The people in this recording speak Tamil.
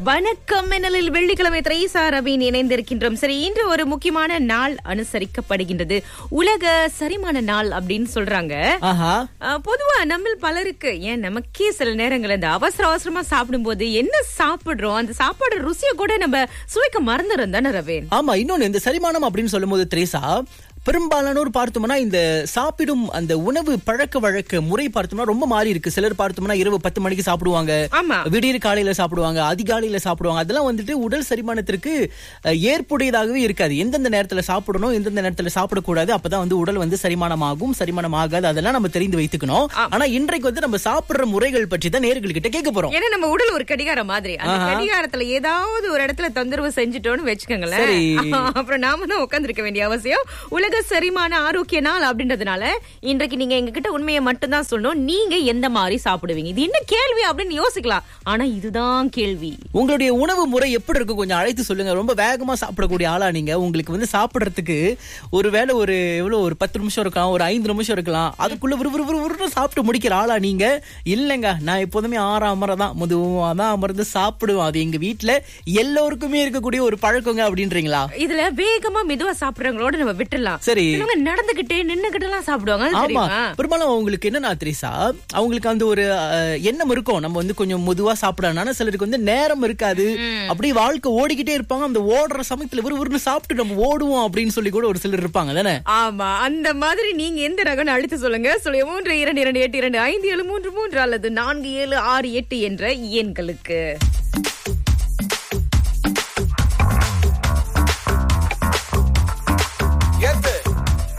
வணக்கம் மின்னலில் வெள்ளிக்கிழமை திரைசா ரவீன் இணைந்திருக்கின்றோம். சரி, இன்று ஒரு முக்கியமான நாள் அனுசரிக்கப்படுகின்றது. உலக செரிமான நாள் அப்படின்னு சொல்றாங்க. பொதுவா நம்ம பலருக்கு நமக்கே சில நேரங்கள் இந்த அவசரமா சாப்பிடும் போது என்ன சாப்பிடுறோம், அந்த சாப்பாடு ருசியை கூட நம்ம சுவைக்க மறந்துடும் தானே ரவீன்? ஆமா, இன்னொன்னு இந்த செரிமானம் அப்படின்னு சொல்லும் போது திரேசா, பெரும்பாலானோர் பார்த்தோம்னா இந்த சாப்பிடும் அந்த உணவு பழக்க வழக்க முறை பார்த்தோம்னா ரொம்ப மாறி இருக்கு. சிலர் பார்த்தோம்னா இரவு 10 மணிக்கு சாப்பிடுவாங்க, விடியற் காலையில சாப்பிடுவாங்க, அதிகாலையில சாப்பிடுவாங்க. அதெல்லாம் வந்துட்டு உடல் செரிமானத்திற்கு ஏற்புடையதாகவே இருக்காது. எந்தெந்த நேரத்துல சாப்பிடணும், எந்தெந்த நேரத்துல சாப்பிடக்கூடாது, அப்பதான் வந்து உடல் வந்து செரிமானம் ஆகும், செரிமானம் ஆகாது, அதெல்லாம் நம்ம தெரிந்து வைத்துக்கணும். ஆனா இன்றைக்கு வந்து நம்ம சாப்பிடுற முறைகள் பற்றி தான் நேயர்கள் கிட்ட கேட்க போறோம். ஏன்னா நம்ம உடல் ஒரு கடிகாரம் மாதிரி. அந்த கடிகாரத்துல ஏதாவது ஒரு இடத்துல தொந்தரவு செஞ்சுட்டோம்னு வச்சுக்கோங்களேன், அப்புறம் நாம தான் உட்கார்ந்திருக்க வேண்டிய அவசியம். உலக செரிமான ஆரோக்கிய நாள் அப்படின்றதுனால இன்றைக்கு நீங்க எங்ககிட்ட உண்மையை மட்டும் தான் சொல்லணும். நீங்க எந்த மாதிரி சாப்பிடுவீங்க? இது என்ன கேள்வி அப்படின்னு யோசிக்கலாம், ஆனா இதுதான் கேள்வி. உங்களுடைய உணவு முறை எப்படி இருக்கு கொஞ்சம் அழைத்து சொல்லுங்க. ரொம்ப வேகமா சாப்பிடக்கூடிய ஆளா நீங்க? உங்களுக்கு வந்து சாப்பிடுறதுக்கு ஒருவேளை ஒரு எவ்வளவு ஒரு 10 நிமிஷம் இருக்கலாம், ஒரு 5 நிமிஷம் இருக்கலாம், அதுக்குள்ள விறுவிறுவிறு சாப்பிட்டு முடிக்கிற ஆளா நீங்க? இல்லங்க, நான் எப்போதுமே அமரதான் முதுவாதான் அமர்ந்து சாப்பிடுவேன். அது எங்க வீட்டுல எல்லோருக்குமே இருக்கக்கூடிய ஒரு பழக்கங்க அப்படின்றீங்களா? இதுல வேகமா மெதுவா சாப்பிடுறவங்களோட நம்ம விட்டுலாம். சரி, நடந்துகிட்டே நின்னுகிட்டு எல்லாம் சாப்பிடுவாங்க. ஆமா, பெரும்பாலும் அவங்களுக்கு என்னன்னா திரேசா, அவங்களுக்கு அந்த ஒரு எண்ணம் இருக்கும், நம்ம வந்து கொஞ்சம் மெதுவா சாப்பிடணும். சிலருக்கு வந்து நேரம் இருக்காது, அப்படி வாழ்க்கை ஓடிக்கிட்டே இருப்பாங்க. அந்த ஓடுற சமயத்துல விறுவிறுன்னு சாப்பிட்டு நம்ம ஓடுவோம் அப்படின்னு சொல்லி கூட ஒரு சிலர் இருப்பாங்க தானே? ஆமா, அந்த மாதிரி நீங்க எந்த ரகம்னு அழைத்து சொல்லுங்க. 328282573 அல்லது 4768 என்ற எண்களுக்கு.